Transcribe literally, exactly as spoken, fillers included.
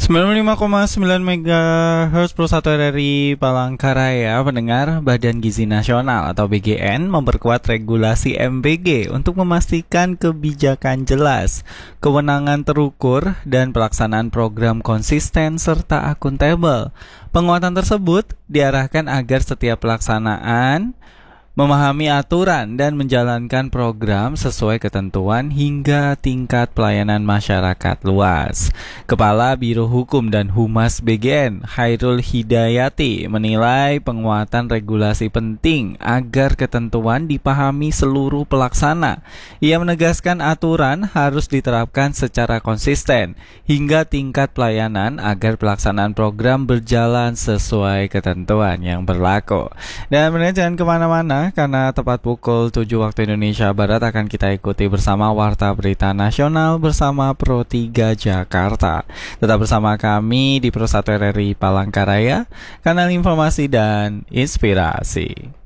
sembilan puluh lima koma sembilan megahertz Pro satu R R I Palangkaraya, pendengar. Badan Gizi Nasional atau B G N memperkuat regulasi M B G untuk memastikan kebijakan jelas, kewenangan terukur, dan pelaksanaan program konsisten serta akuntabel. Penguatan tersebut diarahkan agar setiap pelaksanaan memahami aturan dan menjalankan program sesuai ketentuan hingga tingkat pelayanan masyarakat luas. Kepala Biro Hukum dan Humas B G N, Khairul Hidayati, menilai penguatan regulasi penting agar ketentuan dipahami seluruh pelaksana. Ia menegaskan aturan harus diterapkan secara konsisten hingga tingkat pelayanan agar pelaksanaan program berjalan sesuai ketentuan yang berlaku. Dan benar, jangan kemana-mana, karena tepat pukul tujuh waktu Indonesia Barat akan kita ikuti bersama Warta Berita Nasional bersama Pro tiga Jakarta. Tetap bersama kami di Pro satu R R I Palangkaraya, kanal informasi dan inspirasi.